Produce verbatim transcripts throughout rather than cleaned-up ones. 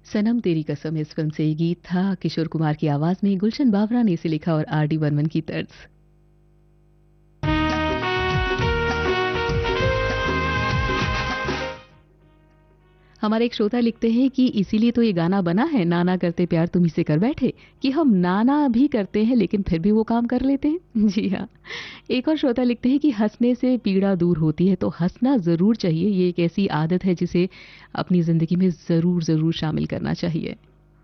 सनम तेरी कसम इस फिल्म से ये गीत था किशोर कुमार की आवाज में, गुलशन बावरा ने इसे लिखा और आर डी बर्मन की तर्ज। हमारे एक श्रोता लिखते हैं कि इसीलिए तो ये गाना बना है, नाना करते प्यार तुम से कर बैठे, कि हम नाना भी करते हैं लेकिन फिर भी वो काम कर लेते हैं। जी हाँ। एक और श्रोता लिखते हैं कि हंसने से पीड़ा दूर होती है, तो हंसना जरूर चाहिए। ये एक ऐसी आदत है जिसे अपनी जिंदगी में जरूर जरूर शामिल करना चाहिए।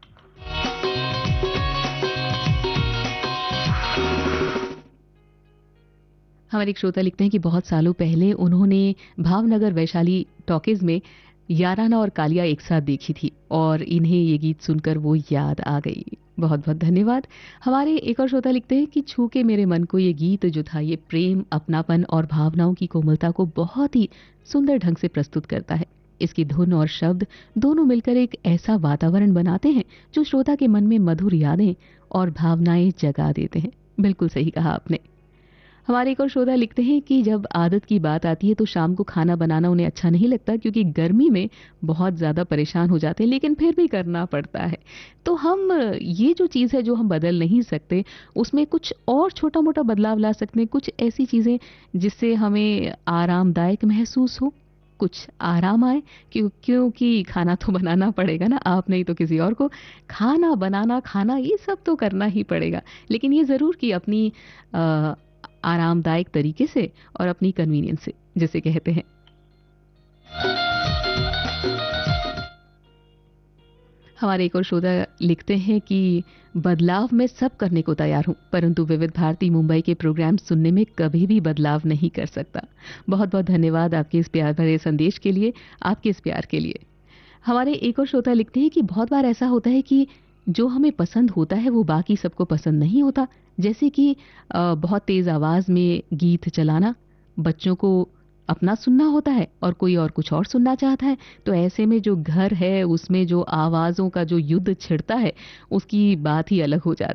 हमारे एक श्रोता लिखते हैं कि बहुत सालों पहले उन्होंने भावनगर वैशाली टॉकीज में याराना और कालिया एक साथ देखी थी और इन्हें ये गीत सुनकर वो याद आ गई। बहुत बहुत धन्यवाद। हमारे एक और श्रोता लिखते हैं कि छू के मेरे मन को ये गीत जो था, ये प्रेम, अपनापन और भावनाओं की कोमलता को बहुत ही सुंदर ढंग से प्रस्तुत करता है। इसकी धुन और शब्द दोनों मिलकर एक ऐसा वातावरण बनाते हैं जो श्रोता के मन में मधुर यादें और भावनाएं जगा देते हैं। बिल्कुल सही कहा आपने। हमारे एक और श्रोता लिखते हैं कि जब आदत की बात आती है तो शाम को खाना बनाना उन्हें अच्छा नहीं लगता, क्योंकि गर्मी में बहुत ज़्यादा परेशान हो जाते हैं, लेकिन फिर भी करना पड़ता है। तो हम ये जो चीज़ है जो हम बदल नहीं सकते, उसमें कुछ और छोटा मोटा बदलाव ला सकते हैं। कुछ ऐसी चीज़ें जिससे हमें आरामदायक महसूस हो, कुछ आराम आए, क्यों क्योंकि खाना तो बनाना पड़ेगा ना, आप नहीं तो किसी और को। खाना बनाना, खाना, ये सब तो करना ही पड़ेगा, लेकिन ये ज़रूर कि अपनी अ, आरामदायक तरीके से और अपनी कन्वीनियंस से, जिसे कहते हैं। हमारे एक और श्रोता लिखते हैं कि बदलाव मैं सब करने को तैयार हूं, परंतु विविध भारती मुंबई के प्रोग्राम सुनने में कभी भी बदलाव नहीं कर सकता। बहुत बहुत धन्यवाद आपके इस प्यार भरे संदेश के लिए, आपके इस प्यार के लिए। हमारे एक और श्रोता लिखते हैं कि बहुत बार ऐसा होता है कि जो हमें पसंद होता है वो बाकी सबको पसंद नहीं होता। जैसे कि अ, बहुत तेज आवाज में गीत चलाना, बच्चों को अपना सुनना होता है और कोई और कुछ और सुनना चाहता है। तो ऐसे में जो घर है उसमें जो आवाजों का जो युद्ध छिड़ता है, उसकी बात ही अलग हो जाती है।